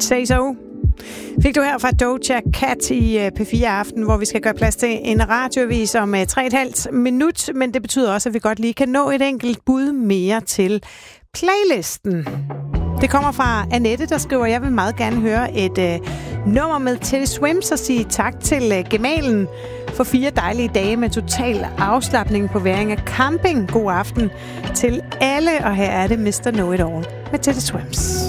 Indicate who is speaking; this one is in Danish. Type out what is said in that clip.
Speaker 1: Say So. Fik du her fra Doja Cat i P4 Aften, hvor vi skal gøre plads til en radioavis om 3,5 minut, men det betyder også, at vi godt lige kan nå et enkelt bud mere til playlisten. Det kommer fra Annette, der skriver, jeg vil meget gerne høre et nummer med Teddy Swims og sige tak til gemalen for 4 dejlige dage med total afslapning på Væring af camping. God aften til alle, og her er det Mr. Know It All med Teddy Swims.